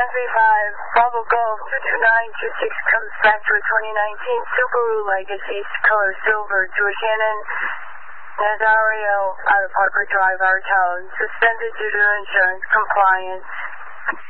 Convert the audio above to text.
Bravo Golf 22926 comes back to a 2019 Subaru Legacy, color silver, to a Shannon Nazario out of Parker Drive, our town, suspended due to insurance compliance.